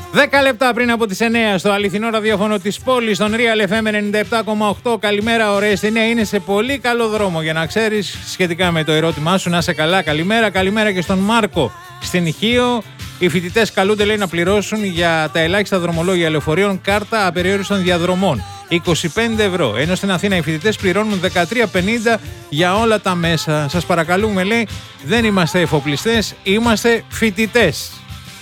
10 λεπτά πριν από τις 9 στο αληθινό ραδιόφωνο της πόλης, στον Real FM 97,8. Καλημέρα, Ορέστη. Ναι, είναι σε πολύ καλό δρόμο για να ξέρεις σχετικά με το ερώτημά σου. Να είσαι καλά. Καλημέρα. Καλημέρα και στον Μάρκο στην Ιχείο. Οι φοιτητές καλούνται, λέει, να πληρώσουν για τα ελάχιστα δρομολόγια λεωφορείων κάρτα απεριόριστων διαδρομών. 25 ευρώ. Ενώ στην Αθήνα οι φοιτητές πληρώνουν 13,50 για όλα τα μέσα. Σας παρακαλούμε, λέει, δεν είμαστε εφοπλιστές, είμαστε φοιτητές.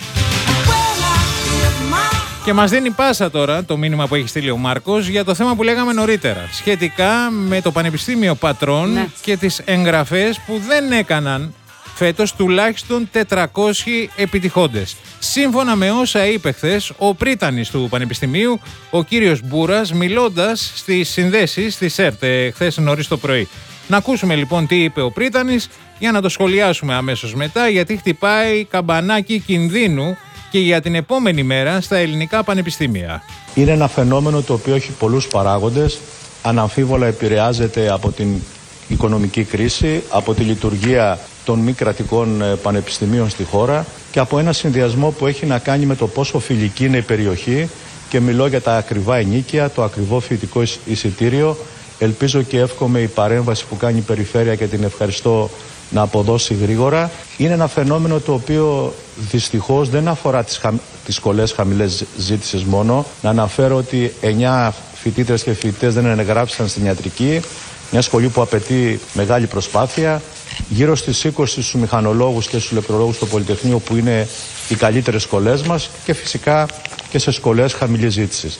Και μας δίνει πάσα τώρα το μήνυμα που έχει στείλει ο Μάρκος για το θέμα που λέγαμε νωρίτερα, σχετικά με το Πανεπιστήμιο Πατρών, ναι, και τις εγγραφές που δεν έκαναν φέτος τουλάχιστον 400 επιτυχόντες. Σύμφωνα με όσα είπε χθες ο πρίτανης του Πανεπιστημίου, ο κύριος Μπούρας, μιλώντας στις συνδέσεις της ΕΡΤ χθες νωρίς το πρωί. Να ακούσουμε λοιπόν τι είπε ο πρίτανης για να το σχολιάσουμε αμέσως μετά, γιατί χτυπάει καμπανάκι κινδύνου και για την επόμενη μέρα στα ελληνικά πανεπιστήμια. Είναι ένα φαινόμενο το οποίο έχει πολλούς παράγοντες. Αναμφίβολα επηρεάζεται από την οικονομική κρίση, από τη λειτουργία των μη κρατικών πανεπιστημίων στη χώρα και από ένα συνδυασμό που έχει να κάνει με το πόσο φιλική είναι η περιοχή, και μιλώ για τα ακριβά ενοίκια, το ακριβό φοιτητικό εισιτήριο. Ελπίζω και εύχομαι η παρέμβαση που κάνει η Περιφέρεια, και την ευχαριστώ, να αποδώσει γρήγορα. Είναι ένα φαινόμενο το οποίο δυστυχώς δεν αφορά τις σχολές χαμηλές ζήτησης μόνο. Να αναφέρω ότι 9 φοιτήτρες και φοιτητές δεν εγγράφησαν στην ιατρική, μια σχολή που απαιτεί μεγάλη προσπάθεια. Γύρω στις 20 στους μηχανολόγους και στους ηλεκτρολόγους στο Πολυτεχνείο, που είναι οι καλύτερες σχολές μας, και φυσικά και σε σχολές χαμηλής ζήτησης.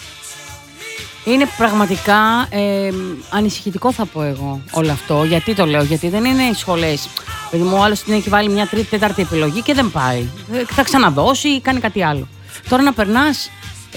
Είναι πραγματικά ανησυχητικό, θα πω εγώ, όλο αυτό. Γιατί το λέω? Γιατί δεν είναι οι σχολές. Παιδί μου, ο άλλος την έχει βάλει μια τρίτη, τέταρτη επιλογή και δεν πάει. Θα ξαναδώσει ή κάνει κάτι άλλο. Τώρα να περνάς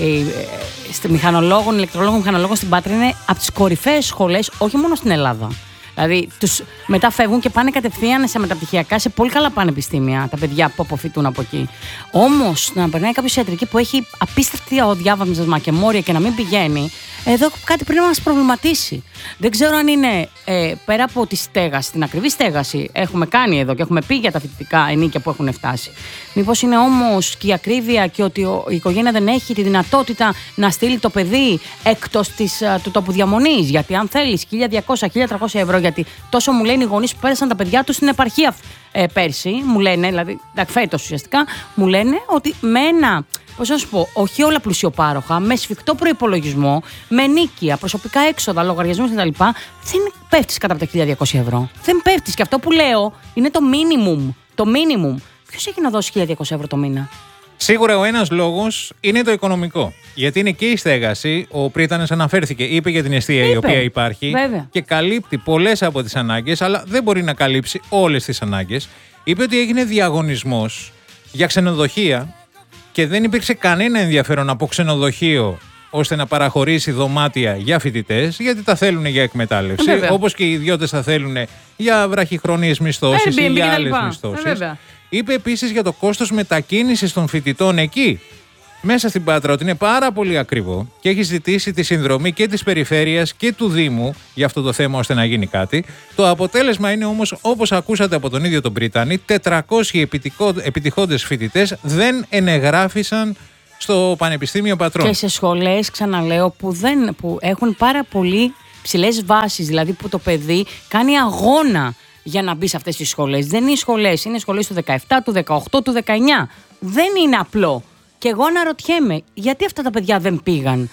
μηχανολόγων, ηλεκτρολόγων, μηχανολόγων στην Πάτρα είναι από τις κορυφαίες σχολές, όχι μόνο στην Ελλάδα. Δηλαδή, μετά φεύγουν και πάνε κατευθείαν σε μεταπτυχιακά σε πολύ καλά πανεπιστήμια τα παιδιά που αποφυτούν από εκεί. Όμως, να περνάει κάποιος ιατρική που έχει απίστευτα διάβασμα και μόρια και να μην πηγαίνει, εδώ κάτι πρέπει να μας προβληματίσει. Δεν ξέρω αν είναι πέρα από τη στέγαση, την ακριβή στέγαση, έχουμε κάνει εδώ και έχουμε πει για τα φοιτητικά ενίκια που έχουν φτάσει. Μήπως είναι όμως και η ακρίβεια και ότι η οικογένεια δεν έχει τη δυνατότητα να στείλει το παιδί εκτός του τόπου διαμονής? Γιατί αν θέλεις 1.200-1.300 ευρώ, γιατί τόσο μου λένε οι γονείς που πέρασαν τα παιδιά τους στην επαρχία πέρσι, μου λένε, δηλαδή φέτος ουσιαστικά, μου λένε ότι με ένα, πώς να σου πω, όχι όλα πλουσιοπάροχα, με σφιχτό προϋπολογισμό, με νίκια, προσωπικά έξοδα, λογαριασμούς κτλ., δεν πέφτεις κάτω από τα 1.200 ευρώ. Δεν πέφτεις. Και αυτό που λέω είναι το minimum. Το minimum. Ποιος έχει να δώσει 1.200 ευρώ το μήνα? Σίγουρα ο ένας λόγος είναι το οικονομικό. Γιατί είναι και η στέγαση. Ο πρίτανης αναφέρθηκε, είπε για την εστία η οποία υπάρχει, βέβαια, και καλύπτει πολλές από τις ανάγκες, αλλά δεν μπορεί να καλύψει όλες τις ανάγκες. Είπε ότι έγινε διαγωνισμός για ξενοδοχεία και δεν υπήρξε κανένα ενδιαφέρον από ξενοδοχείο ώστε να παραχωρήσει δωμάτια για φοιτητές, γιατί τα θέλουν για εκμετάλλευση, όπως και οι ιδιώτες τα θέλουν για βραχυχρονίες μισθώσεις ή για άλλες μισθώσεις. Είπε επίσης για το κόστος μετακίνησης των φοιτητών εκεί, μέσα στην Πάτρα, ότι είναι πάρα πολύ ακριβό και έχει ζητήσει τη συνδρομή και της Περιφέρειας και του Δήμου για αυτό το θέμα, ώστε να γίνει κάτι. Το αποτέλεσμα είναι όμως, όπως ακούσατε από τον ίδιο τον Πρίτανη, 400 επιτυχόντες φοιτητές δεν ενεγράφησαν στο Πανεπιστήμιο Πατρών. Και σε σχολές, ξαναλέω, που έχουν πάρα πολύ ψηλές βάσεις, δηλαδή που το παιδί κάνει αγώνα για να μπει σε αυτές τις σχολές. Δεν είναι οι σχολές, είναι σχολές του 17, του 18, του 19. Δεν είναι απλό. Και εγώ αναρωτιέμαι, γιατί αυτά τα παιδιά δεν πήγαν?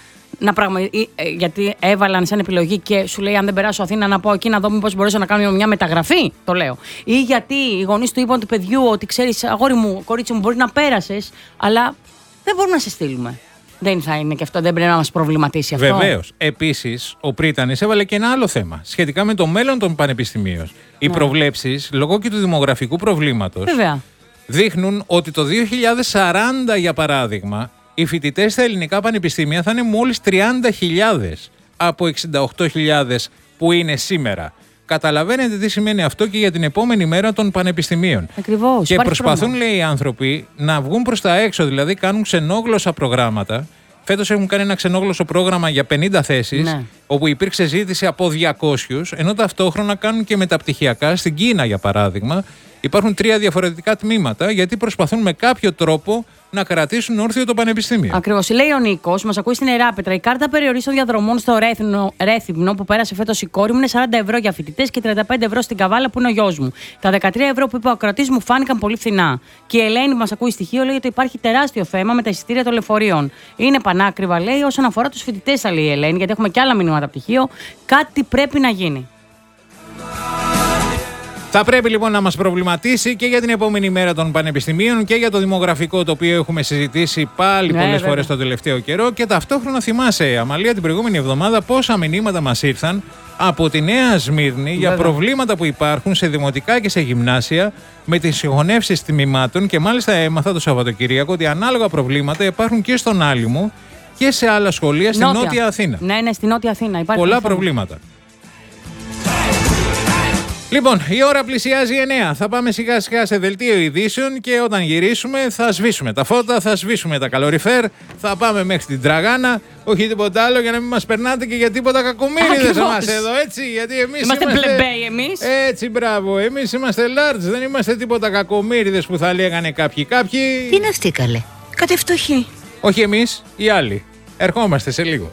Γιατί έβαλαν σαν επιλογή και σου λέει, αν δεν περάσω Αθήνα, να πάω εκεί να δω μήπως μπορέσω να κάνω μια μεταγραφή. Το λέω. Ή γιατί οι γονείς του είπαν του παιδιού ότι, ξέρεις, αγόρι μου, κορίτσι μου, μπορεί να πέρασες, αλλά δεν μπορούμε να σε στείλουμε. Δεν θα είναι και αυτό, δεν πρέπει να μας προβληματίσει αυτό. Βεβαίως. Επίσης, ο Πρίτανης έβαλε και ένα άλλο θέμα σχετικά με το μέλλον των πανεπιστημίων. Οι προβλέψεις, λόγω και του δημογραφικού προβλήματος, δείχνουν ότι το 2040, για παράδειγμα, οι φοιτητές στα ελληνικά πανεπιστήμια θα είναι μόλις 30.000 από 68.000 που είναι σήμερα. Καταλαβαίνετε τι σημαίνει αυτό και για την επόμενη μέρα των πανεπιστημίων. Ακριβώς. Και προσπαθούν, λέει, οι άνθρωποι να βγουν προς τα έξω, δηλαδή κάνουν ξενόγλωσσα προγράμματα. Φέτος έχουν κάνει ένα ξενόγλωσσο πρόγραμμα για 50 θέσεις, όπου υπήρξε ζήτηση από 200, ενώ ταυτόχρονα κάνουν και μεταπτυχιακά στην Κίνα, για παράδειγμα. Υπάρχουν 3 διαφορετικά τμήματα, γιατί προσπαθούν με κάποιο τρόπο να κρατήσουν όρθιο το πανεπιστήμιο. Ακριβώς. Λέει ο Νίκος, μας ακούει στην Εράπετρα, η κάρτα περιορίστων διαδρομών στο Ρέθυμνο που πέρασε φέτος η κόρη μου είναι 40 ευρώ για φοιτητές και 35 ευρώ στην Καβάλα που είναι ο γιος μου. Τα 13 ευρώ που είπε ο ακροατής μου φάνηκαν πολύ φθηνά. Και η Ελένη που μας ακούει στοιχείο λέει ότι υπάρχει τεράστιο θέμα με τα εισιτήρια των λεωφορείων. Είναι πανάκριβα, λέει, όσον αφορά τους φοιτητές, λέει η Ελένη, γιατί έχουμε και άλλα μηνύματα πτυχίο. Κάτι πρέπει να γίνει. Θα πρέπει λοιπόν να μας προβληματίσει και για την επόμενη μέρα των πανεπιστημίων και για το δημογραφικό, το οποίο έχουμε συζητήσει πάλι πολλές φορές το τελευταίο καιρό. Και ταυτόχρονα θυμάσαι, Αμαλία, την προηγούμενη εβδομάδα πόσα μηνύματα μας ήρθαν από τη Νέα Σμύρνη για προβλήματα που υπάρχουν σε δημοτικά και σε γυμνάσια με τις συγχωνεύσεις τμήματων. Και μάλιστα έμαθα το Σαββατοκύριακο ότι ανάλογα προβλήματα υπάρχουν και στον Άλυμο και σε άλλα σχολεία στην Νότια Αθήνα. Ναι, στη Νότια Αθήνα υπάρχει πολλά προβλήματα. Λοιπόν, η ώρα πλησιάζει 9. Θα πάμε σιγά σιγά σε δελτίο ειδήσεων και όταν γυρίσουμε θα σβήσουμε τα φώτα, θα σβήσουμε τα καλοριφέρ, θα πάμε μέχρι την Τραγάνα. Όχι τίποτα άλλο για να μην μας περνάτε και για τίποτα κακομοίριδες εμάς εδώ, έτσι. Γιατί εμείς είμαστε πλεμπέοι εμείς. Έτσι, μπράβο. Εμείς είμαστε large, δεν είμαστε τίποτα κακομοίριδες που θα λέγανε κάποιοι. Τι είναι αυτή, καλέ? Κατευτοχή. Όχι εμείς, οι άλλοι. Ερχόμαστε σε λίγο.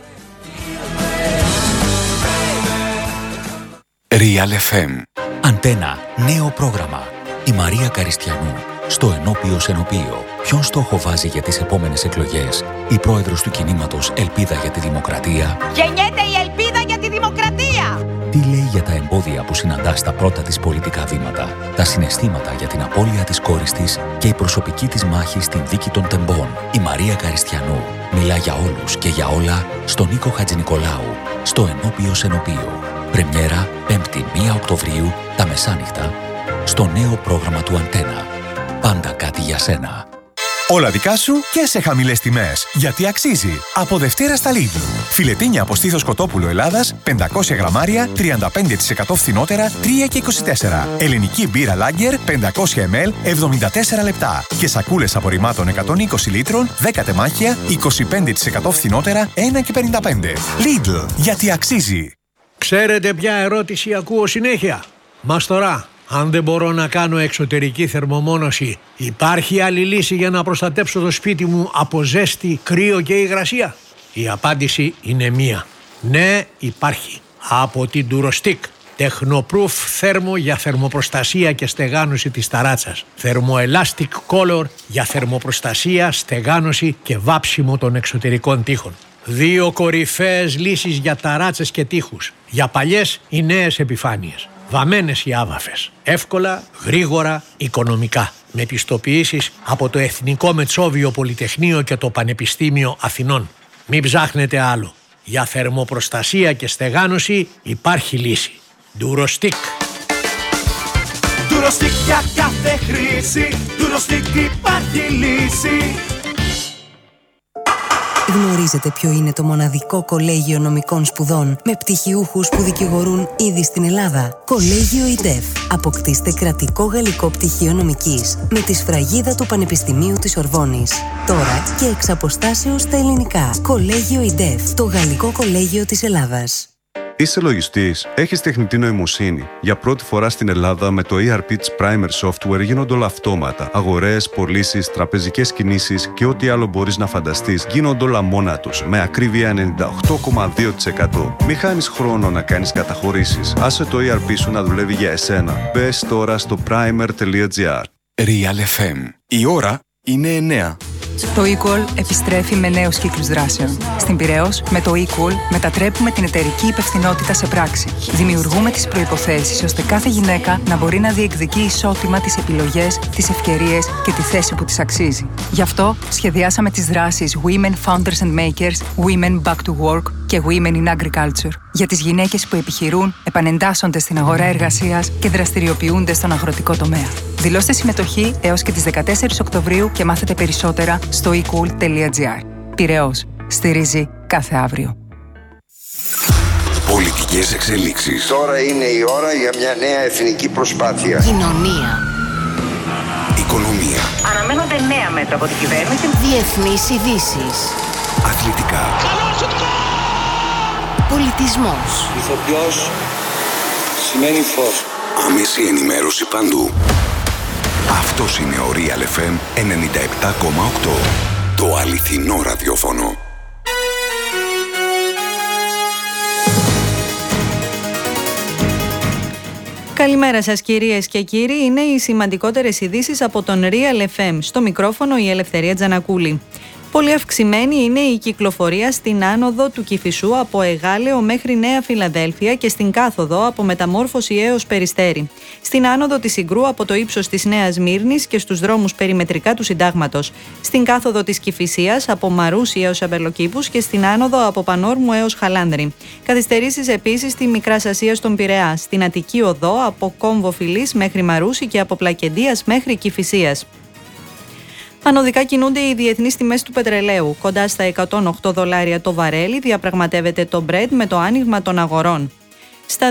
Real FM. Αντένα. Νέο πρόγραμμα. Η Μαρία Καριστιανού. Στο ενώπιο σενοπείο. Ποιον στόχο βάζει για τις επόμενες εκλογές? Η πρόεδρος του κινήματος Ελπίδα για τη Δημοκρατία. Γεννιέται η ελπίδα για τη δημοκρατία! Τι λέει για τα εμπόδια που συναντά στα πρώτα της πολιτικά βήματα, τα συναισθήματα για την απώλεια της κόρης της και η προσωπική της μάχη στην δίκη των τεμπών. Η Μαρία Καριστιανού μιλά για όλους και για όλα στον Νίκο Χατζηνικολάου. Στο ενώπιο σενοπείο. Πρεμιέρα 5η 1 Οκτωβρίου τα μεσάνυχτα στο νέο πρόγραμμα του Αντένα. Πάντα κάτι για σένα. Όλα δικά σου και σε χαμηλές τιμές. Γιατί αξίζει. Από Δευτέρα στα Lidl. Φιλετίνια από στήθος κοτόπουλο Ελλάδας 500 γραμμάρια 35% φθηνότερα 3,24. Ελληνική μπύρα Lager 500 ml 74 λεπτά. Και σακούλες απορριμμάτων 120 λίτρων 10 τεμάχια 25% φθηνότερα 1,55. Lidl. Γιατί αξίζει. Ξέρετε ποια ερώτηση ακούω συνέχεια? Μαστορά, αν δεν μπορώ να κάνω εξωτερική θερμομόνωση, υπάρχει άλλη λύση για να προστατέψω το σπίτι μου από ζέστη, κρύο και υγρασία? Η απάντηση είναι μία. Ναι, υπάρχει. Από την Durostick. Technoproof θέρμο για θερμοπροστασία και στεγάνωση της ταράτσας. Thermoelastic Color για θερμοπροστασία, στεγάνωση και βάψιμο των εξωτερικών τοίχων. 2 κορυφαίες λύσεις για ταράτσες και τοίχους. Για παλιές ή νέες επιφάνειες. Βαμμένες ή άβαφες. Εύκολα, γρήγορα, οικονομικά. Με πιστοποιήσεις από το Εθνικό Μετσόβιο Πολυτεχνείο και το Πανεπιστήμιο Αθηνών. Μην ψάχνετε άλλο. Για θερμοπροστασία και στεγάνωση υπάρχει λύση. Durostick. Durostick για κάθε χρήση. Durostick υπάρχει λύση. Γνωρίζετε ποιο είναι το μοναδικό κολέγιο νομικών σπουδών με πτυχιούχους που δικηγορούν ήδη στην Ελλάδα? Κολέγιο ΙΔΕΦ. Αποκτήστε κρατικό γαλλικό πτυχίο νομικής με τη σφραγίδα του Πανεπιστημίου της Σορβόνης. Τώρα και εξ αποστάσεως στα ελληνικά. Κολέγιο ΙΔΕΦ. Το γαλλικό κολέγιο της Ελλάδας. Είσαι λογιστής, έχεις τεχνητή νοημοσύνη. Για πρώτη φορά στην Ελλάδα με το ERP της Primer Software γίνονται όλα αυτόματα. Αγορές, πωλήσεις, τραπεζικές κινήσεις και ό,τι άλλο μπορείς να φανταστείς γίνονται όλα μόνα τους. Με ακρίβεια 98,2%. Μη χάνεις χρόνο να κάνεις καταχωρήσεις. Άσε το ERP σου να δουλεύει για εσένα. Μπες τώρα στο primer.gr. Real FM. Η ώρα είναι 9. Το eQual επιστρέφει με νέους κύκλους δράσεων. Στην Πειραιώς, με το eQual μετατρέπουμε την εταιρική υπευθυνότητα σε πράξη. Δημιουργούμε τις προϋποθέσεις ώστε κάθε γυναίκα να μπορεί να διεκδικεί ισότιμα τις επιλογές, τις ευκαιρίες και τη θέση που της αξίζει. Γι' αυτό σχεδιάσαμε τις δράσεις Women Founders and Makers, Women Back to Work και Women in Agriculture. Για τις γυναίκες που επιχειρούν, επανεντάσσονται στην αγορά εργασίας και δραστηριοποιούνται στον αγροτικό τομέα. Δηλώστε συμμετοχή έως και τις 14 Οκτωβρίου και μάθετε περισσότερα στο ecool.gr. Πειραιώς. Στηρίζει κάθε αύριο. Πολιτικές εξελίξεις. Τώρα είναι η ώρα για μια νέα εθνική προσπάθεια. Κοινωνία. Οικονομία. Αναμένονται νέα μέτρα από την κυβέρνηση. Διεθνείς ειδήσεις. Αθλητικά. Πολιτισμός. Ηθοποιός σημαίνει φως. Άμεση ενημέρωση παντού. Αυτός είναι ο Real FM 97,8. Το αληθινό ραδιόφωνο. Καλημέρα σας κυρίες και κύριοι, είναι οι σημαντικότερες ειδήσεις από τον Real FM. Στο μικρόφωνο η Ελευθερία Τζανακούλη. Πολύ αυξημένη είναι η κυκλοφορία στην άνοδο του Κηφισού από Εγάλεο μέχρι Νέα Φιλαδέλφια και στην κάθοδο από Μεταμόρφωση έως Περιστέρι. Στην άνοδο της Συγκρού από το ύψος της Νέας Μύρνης και στους δρόμους περιμετρικά του Συντάγματος. Στην κάθοδο της Κηφισίας από Μαρούσι έως Αμπελοκήπους και στην άνοδο από Πανόρμου έως Χαλάνδρη. Καθυστερήσεις επίσης στη Μικράς Ασίας στον Πειραιά. Στην Αττική Οδό από Κόμβο Φιλής μέχρι Μαρούσι και από Πλακεντίας μέχρι Κηφισίας. Ανωδικά κινούνται οι διεθνείς τιμές του πετρελαίου. Κοντά στα $108 το βαρέλι διαπραγματεύεται το Brent με το άνοιγμα των αγορών. Στα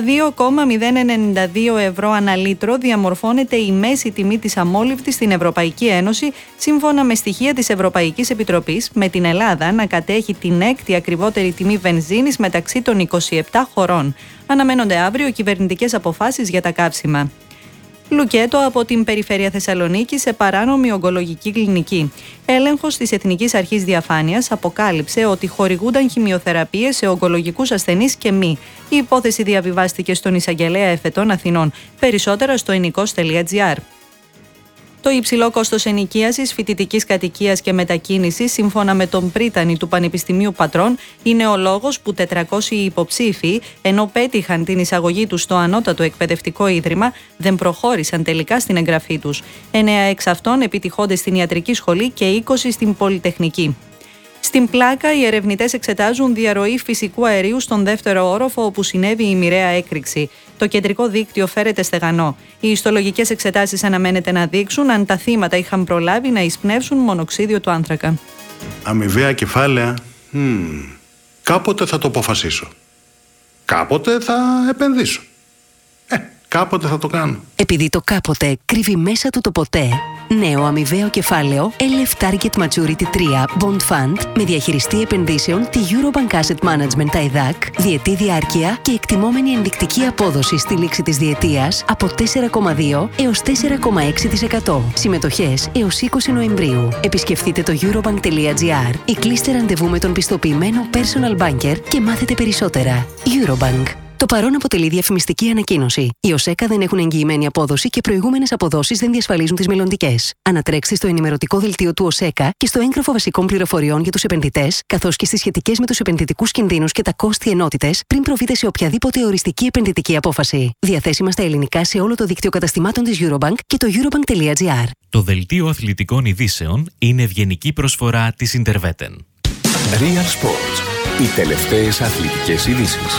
2,092 ευρώ ανά λίτρο διαμορφώνεται η μέση τιμή της αμόλυβδης στην Ευρωπαϊκή Ένωση, σύμφωνα με στοιχεία της Ευρωπαϊκής Επιτροπής, με την Ελλάδα να κατέχει την έκτη ακριβότερη τιμή βενζίνης μεταξύ των 27 χωρών. Αναμένονται αύριο κυβερνητικές αποφάσεις για τα καύσιμα. Λουκέτο από την περιφέρεια Θεσσαλονίκη σε παράνομη ογκολογική κλινική. Έλεγχος της Εθνικής Αρχής Διαφάνειας αποκάλυψε ότι χορηγούνταν χημειοθεραπείες σε ογκολογικούς ασθενείς και μη. Η υπόθεση διαβιβάστηκε στον Εισαγγελέα Εφετών Αθηνών. Περισσότερα στο ενοικός.gr. Το υψηλό κόστος ενοικίασης, φοιτητικής κατοικίας και μετακίνησης, σύμφωνα με τον πρίτανη του Πανεπιστημίου Πατρών, είναι ο λόγος που 400 υποψήφοι, ενώ πέτυχαν την εισαγωγή τους στο ανώτατο εκπαιδευτικό ίδρυμα, δεν προχώρησαν τελικά στην εγγραφή τους. 9 εξ αυτών επιτυχώνται στην ιατρική σχολή και 20 στην πολυτεχνική. Στην Πλάκα, οι ερευνητές εξετάζουν διαρροή φυσικού αερίου στον δεύτερο όροφο όπου συνέβη η μοιραία έκρηξη. Το κεντρικό δίκτυο φέρεται στεγανό. Οι ιστολογικές εξετάσεις αναμένεται να δείξουν αν τα θύματα είχαν προλάβει να εισπνεύσουν μονοξίδιο του άνθρακα. Αμοιβαία κεφάλαια. Κάποτε θα το αποφασίσω. Κάποτε θα επενδύσω. Κάποτε θα το κάνω. Επειδή το κάποτε κρύβει μέσα του το ποτέ, νέο αμοιβαίο κεφάλαιο LF Target Maturity 3 Bond Fund με διαχειριστή επενδύσεων τη Eurobank Asset Management TAIDAC, διετή διάρκεια και εκτιμόμενη ενδεικτική απόδοση στη λήξη της διετίας από 4,2 έως 4,6%. Συμμετοχές έως 20 Νοεμβρίου. Επισκεφτείτε το eurobank.gr ή κλείστε ραντεβού με τον πιστοποιημένο personal banker και μάθετε περισσότερα. Eurobank. Το παρόν αποτελεί διαφημιστική ανακοίνωση. Οι ΟΣΕΚΑ δεν έχουν εγγυημένη απόδοση και προηγούμενες αποδόσεις δεν διασφαλίζουν τις μελλοντικές. Ανατρέξτε στο ενημερωτικό δελτίο του ΟΣΕΚΑ και στο έγγραφο βασικών πληροφοριών για τους επενδυτές, καθώς και στις σχετικές με τους επενδυτικούς κινδύνους και τα κόστη ενότητες, πριν προβείτε σε οποιαδήποτε οριστική επενδυτική απόφαση. Διαθέσιμα στα ελληνικά σε όλο το δίκτυο καταστημάτων της Eurobank και το eurobank.gr. Το δελτίο αθλητικών ειδήσεων είναι ευγενική προσφορά της Interveten. Real Sports. Οι τελευταίες αθλητικές ειδήσεις.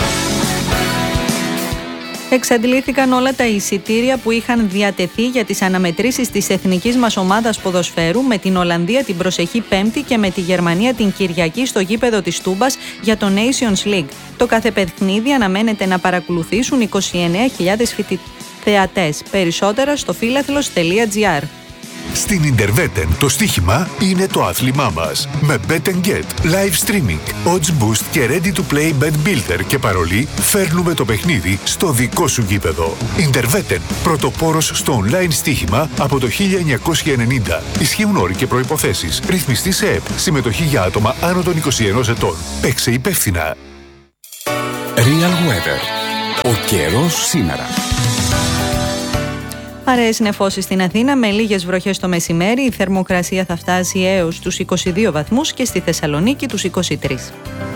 Εξαντλήθηκαν όλα τα εισιτήρια που είχαν διατεθεί για τις αναμετρήσεις της εθνικής μας ομάδας ποδοσφαίρου με την Ολλανδία την προσεχή Πέμπτη και με τη Γερμανία την Κυριακή στο γήπεδο της Τούμπας για το Nations League. Το κάθε παιχνίδι αναμένεται να παρακολουθήσουν 29.000 θεατές. Περισσότερα στο philathlos.gr. Στην Interveten το στοίχημα είναι το άθλημά μας. Με Bet & Get, live streaming, odds boost και ready to play bet builder και παρολί φέρνουμε το παιχνίδι στο δικό σου γήπεδο. Interveten, πρωτοπόρος στο online στοίχημα από το 1990. Ισχύουν όροι και προϋποθέσεις. Ρυθμιστή σε ΕΠ. Συμμετοχή για άτομα άνω των 21 ετών. Παίξε υπεύθυνα. Real Weather. Ο καιρός σήμερα. Αραιές νεφώσεις στην Αθήνα με λίγες βροχές το μεσημέρι. Η θερμοκρασία θα φτάσει έως τους 22 βαθμούς και στη Θεσσαλονίκη τους 23.